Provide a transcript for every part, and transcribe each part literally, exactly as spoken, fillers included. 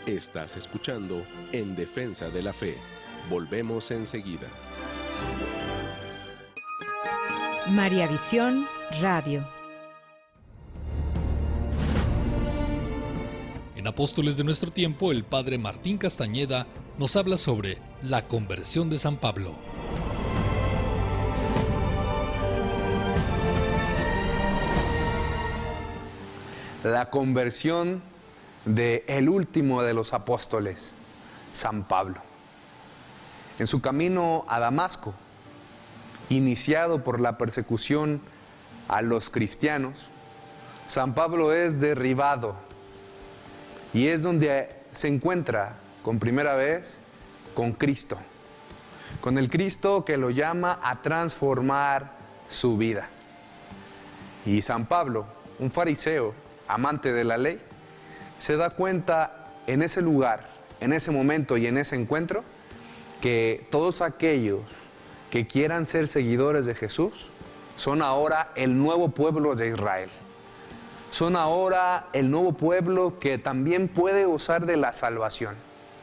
Estás escuchando En Defensa de la Fe. Volvemos enseguida. María Visión Radio. En Apóstoles de nuestro tiempo, el padre Martín Castañeda nos habla sobre la conversión de San Pablo. La conversión de el último de los apóstoles, San Pablo. En su camino a Damasco, iniciado por la persecución a los cristianos, San Pablo es derribado y es donde se encuentra con primera vez con Cristo, con el Cristo que lo llama a transformar su vida. Y San Pablo, un fariseo, amante de la ley, se da cuenta en ese lugar, en ese momento y en ese encuentro, que todos aquellos que quieran ser seguidores de Jesús son ahora el nuevo pueblo de Israel. Son ahora el nuevo pueblo que también puede gozar de la salvación.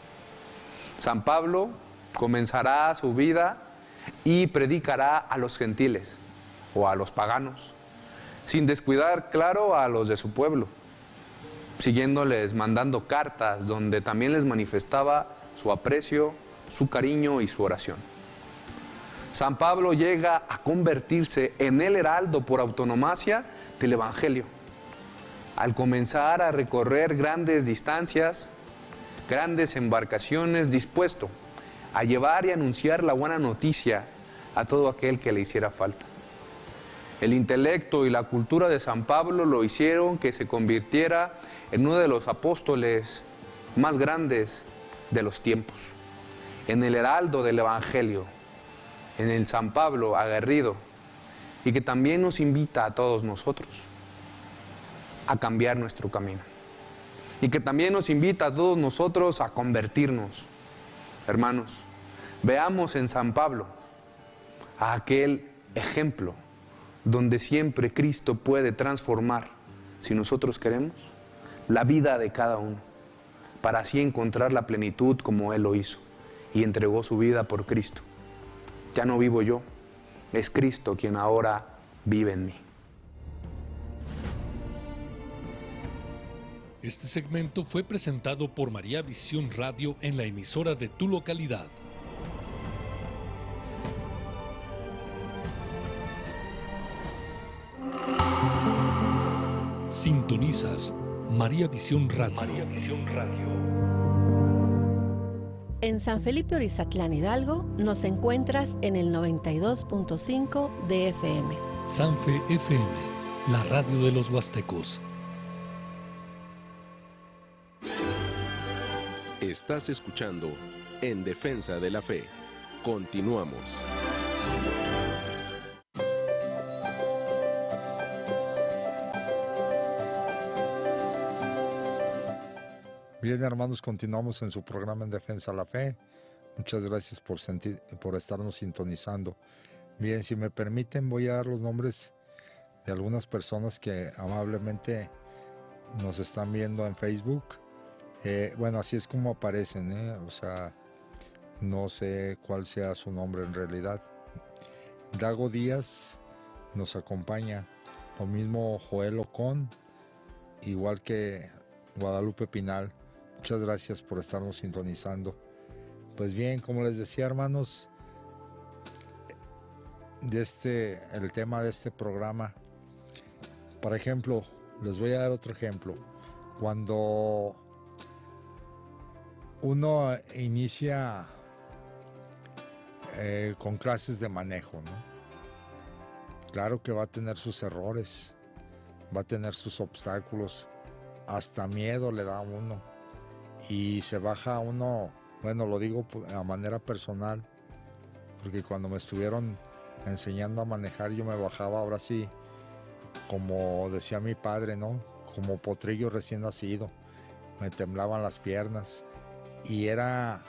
San Pablo comenzará su vida y predicará a los gentiles o a los paganos, sin descuidar, claro, a los de su pueblo, siguiéndoles, mandando cartas donde también les manifestaba su aprecio, su cariño y su oración. San Pablo llega a convertirse en el heraldo por autonomacia del Evangelio, al comenzar a recorrer grandes distancias, grandes embarcaciones, dispuesto a llevar y anunciar la buena noticia a todo aquel que le hiciera falta. El intelecto y la cultura de San Pablo lo hicieron que se convirtiera en uno de los apóstoles más grandes de los tiempos, en el heraldo del Evangelio, en el San Pablo aguerrido, y que también nos invita a todos nosotros a cambiar nuestro camino, y que también nos invita a todos nosotros a convertirnos. Hermanos, veamos en San Pablo a aquel ejemplo donde siempre Cristo puede transformar, si nosotros queremos, la vida de cada uno, para así encontrar la plenitud como Él lo hizo y entregó su vida por Cristo. Ya no vivo yo, es Cristo quien ahora vive en mí. Este segmento fue presentado por María Visión Radio en la emisora de tu localidad. Sintonizas María Visión Radio. María Visión Radio. En San Felipe Orizatlán, Hidalgo, nos encuentras en el noventa y dos punto cinco de F M. Sanfe F M, la radio de los huastecos. Estás escuchando En Defensa de la Fe. Continuamos. Bien, hermanos, continuamos en su programa En Defensa de la Fe. Muchas gracias por, sentir, por estarnos sintonizando. Bien, si me permiten, voy a dar los nombres de algunas personas que amablemente nos están viendo en Facebook. Eh, bueno, así es como aparecen, ¿eh? O sea, no sé cuál sea su nombre en realidad. Dago Díaz nos acompaña, lo mismo Joel Ocon, igual que Guadalupe Pinal. Muchas gracias por estarnos sintonizando. Pues bien, como les decía, hermanos, de este, el tema de este programa, por ejemplo, les voy a dar otro ejemplo. Cuando uno inicia eh, con clases de manejo, ¿no? Claro que va a tener sus errores, va a tener sus obstáculos, hasta miedo le da a uno. Y se baja uno, bueno, lo digo a manera personal, porque cuando me estuvieron enseñando a manejar, yo me bajaba ahora sí, como decía mi padre, ¿no? Como potrillo recién nacido. Me temblaban las piernas y era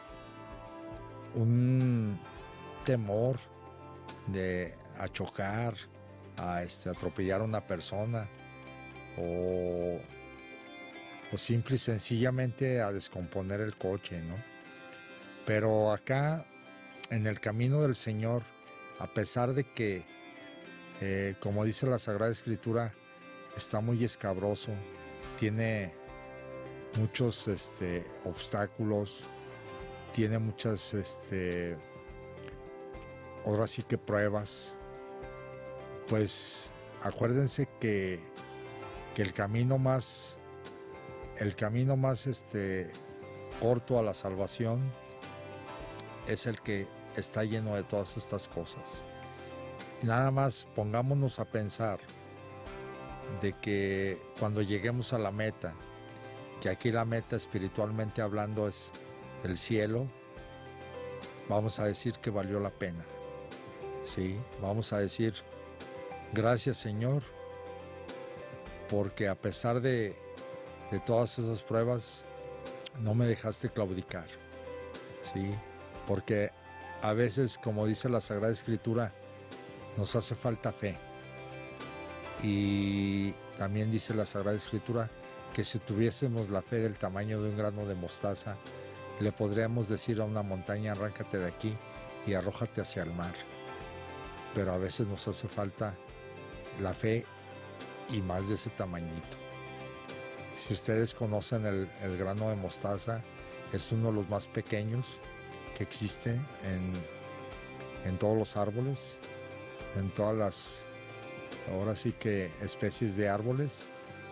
un temor de a chocar, a este, atropellar a una persona o pues simple y sencillamente a descomponer el coche, ¿no? Pero acá, en el camino del Señor, a pesar de que, eh, como dice la Sagrada Escritura, está muy escabroso, tiene muchos este, obstáculos, tiene muchas, este, ahora sí que pruebas, pues acuérdense que, que el camino más, el camino más este, corto a la salvación es el que está lleno de todas estas cosas. Nada más pongámonos a pensar de que cuando lleguemos a la meta, que aquí la meta espiritualmente hablando es el cielo, vamos a decir que valió la pena. Sí, vamos a decir gracias, Señor, porque a pesar de, de todas esas pruebas no me dejaste claudicar. Sí, porque a veces, como dice la Sagrada Escritura, nos hace falta fe. Y también dice la Sagrada Escritura que si tuviésemos la fe del tamaño de un grano de mostaza, le podríamos decir a una montaña, arráncate de aquí y arrójate hacia el mar. Pero a veces nos hace falta la fe y más de ese tamañito. Si ustedes conocen el, el grano de mostaza, es uno de los más pequeños que existe en, en todos los árboles, en todas las, ahora sí que especies de árboles,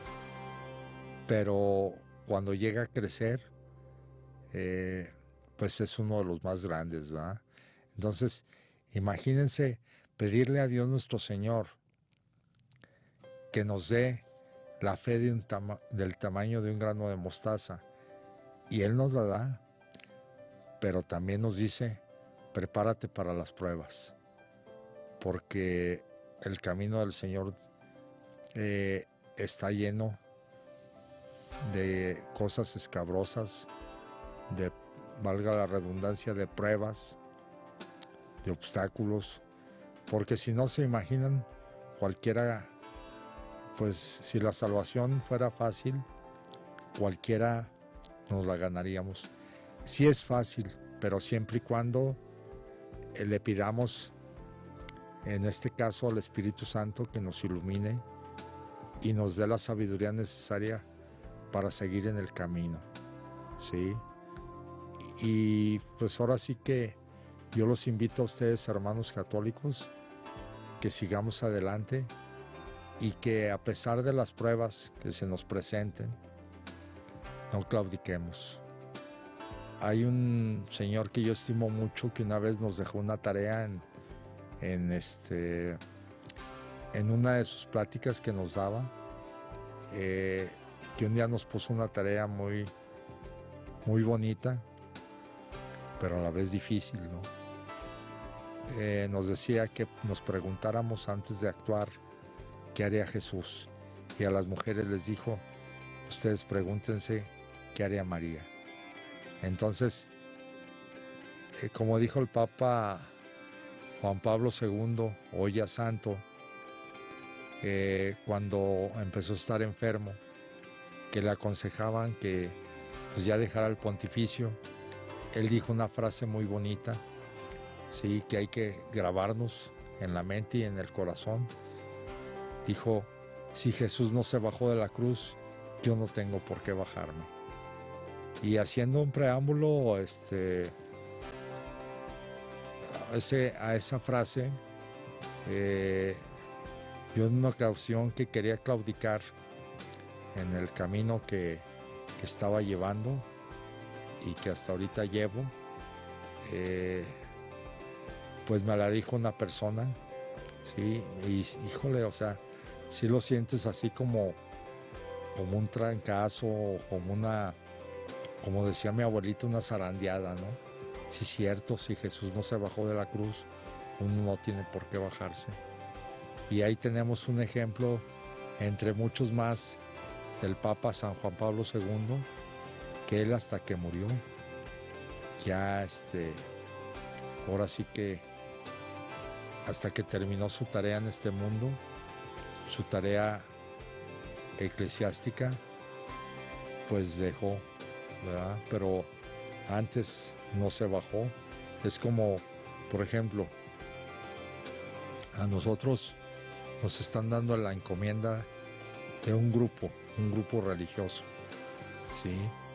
pero cuando llega a crecer, eh, pues es uno de los más grandes, ¿verdad? Entonces, imagínense pedirle a Dios nuestro Señor que nos dé la fe de un tama- del tamaño de un grano de mostaza, y Él nos la da, pero también nos dice, prepárate para las pruebas, porque el camino del Señor eh, está lleno de cosas escabrosas, de, valga la redundancia, de pruebas, de obstáculos, porque si no se imaginan, cualquiera, pues si la salvación fuera fácil, cualquiera nos la ganaríamos. Sí es fácil, pero siempre y cuando eh, le pidamos, en este caso al Espíritu Santo, que nos ilumine y nos dé la sabiduría necesaria para seguir en el camino, ¿sí? Y pues ahora sí que yo los invito a ustedes, hermanos católicos, que sigamos adelante y que a pesar de las pruebas que se nos presenten, no claudiquemos. Hay un señor que yo estimo mucho que una vez nos dejó una tarea en, en, este, en una de sus pláticas que nos daba, eh, que un día nos puso una tarea muy, muy bonita, pero a la vez difícil, ¿no? Eh, nos decía que nos preguntáramos antes de actuar qué haría Jesús, y a las mujeres les dijo, ustedes pregúntense qué haría María. Entonces, eh, como dijo el Papa Juan Pablo segundo, hoy ya santo, eh, cuando empezó a estar enfermo, que le aconsejaban que pues, ya dejara el pontificio, él dijo una frase muy bonita, sí, que hay que grabarnos en la mente y en el corazón. Dijo, si Jesús no se bajó de la cruz, yo no tengo por qué bajarme. Y haciendo un preámbulo este, a, ese, a esa frase, eh, yo en una ocasión que quería claudicar en el camino que, que estaba llevando y que hasta ahorita llevo, eh, pues me la dijo una persona, sí, y híjole, o sea, si lo sientes así como, como un trancazo, como una, como decía mi abuelito, una zarandeada, ¿no? Sí, es cierto, si Jesús no se bajó de la cruz, uno no tiene por qué bajarse. Y ahí tenemos un ejemplo, entre muchos más, del Papa San Juan Pablo segundo, que él hasta que murió, ya este, ahora sí que, hasta que terminó su tarea en este mundo, su tarea eclesiástica, pues dejó, ¿verdad? Pero antes no se bajó. Es como, por ejemplo, a nosotros nos están dando la encomienda de un grupo, un grupo religioso, ¿sí?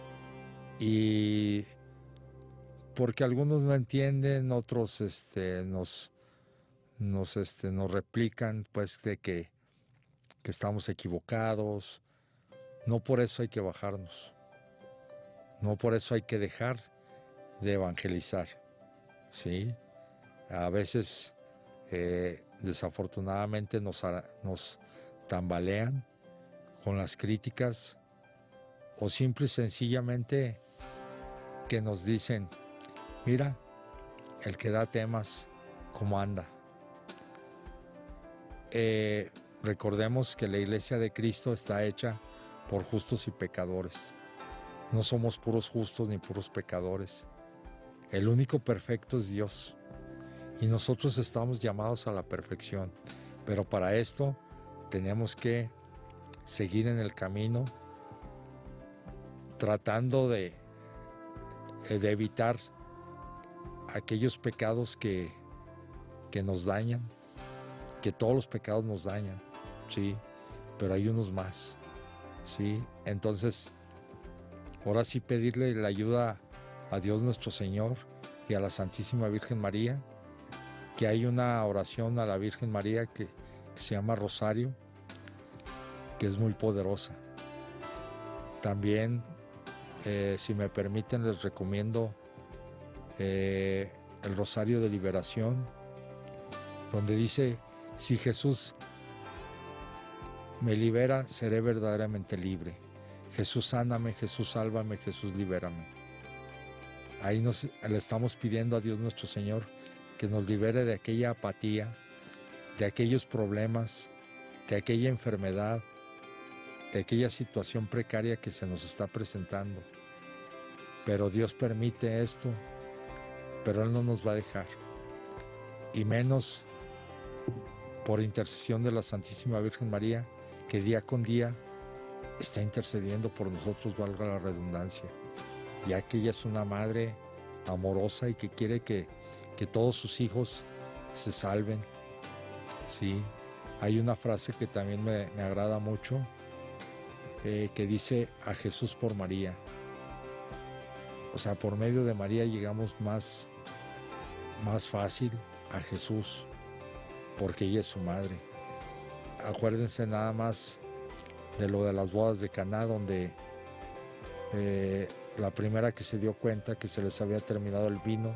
Y porque algunos no entienden, otros este, nos, nos, este, nos replican, pues, de que, que estamos equivocados. No por eso hay que bajarnos. No por eso hay que dejar de evangelizar, ¿sí? A veces, eh, desafortunadamente, nos, nos tambalean con las críticas o simple y sencillamente que nos dicen, mira, el que da temas, ¿cómo anda? Eh, recordemos que la Iglesia de Cristo está hecha por justos y pecadores. No somos puros justos ni puros pecadores. El único perfecto es Dios. Y nosotros estamos llamados a la perfección. Pero para esto tenemos que seguir en el camino, tratando de, de evitar aquellos pecados que, que nos dañan, que todos los pecados nos dañan, ¿sí? Pero hay unos más, ¿sí? Entonces, ahora sí pedirle la ayuda a Dios nuestro Señor y a la Santísima Virgen María, que hay una oración a la Virgen María que, que se llama Rosario, que es muy poderosa. También, eh, si me permiten, les recomiendo eh, el Rosario de Liberación, donde dice, si Jesús me libera, seré verdaderamente libre. Jesús sáname, Jesús sálvame, Jesús libérame. Ahí nos, le estamos pidiendo a Dios nuestro Señor que nos libere de aquella apatía, de aquellos problemas, de aquella enfermedad, de aquella situación precaria que se nos está presentando. Pero Dios permite esto, pero Él no nos va a dejar. Y menos por intercesión de la Santísima Virgen María, que día con día está intercediendo por nosotros, valga la redundancia, ya que ella es una madre amorosa y que quiere que, que todos sus hijos se salven. Sí, hay una frase que también me, me agrada mucho, eh, que dice, a Jesús por María. O sea, por medio de María llegamos más, más fácil a Jesús, porque ella es su madre. Acuérdense nada más de lo de las bodas de Caná, donde eh, la primera que se dio cuenta que se les había terminado el vino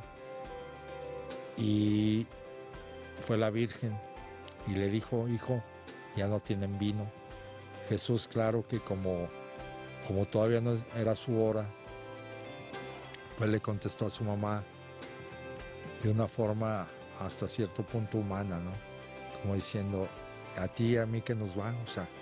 y fue la Virgen y le dijo, hijo, ya no tienen vino. Jesús, claro que como, como todavía no era su hora, pues le contestó a su mamá de una forma hasta cierto punto humana, ¿no? Como diciendo, a ti y a mí que nos va, o sea,